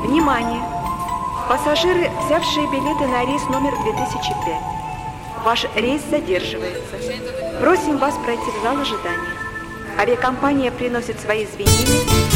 Внимание! Пассажиры, взявшие билеты на рейс номер 2005. Ваш рейс задерживается. Просим вас пройти в зал ожидания. Авиакомпания приносит свои извинения.